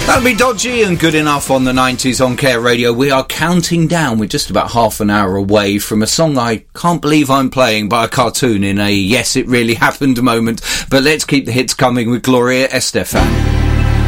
That'll be Dodgy and Good Enough on the 90s on Care Radio. We are counting down. We're just about half an hour away from a song I can't believe I'm playing by a cartoon in a yes, it really happened moment. But let's keep the hits coming with Gloria Estefan.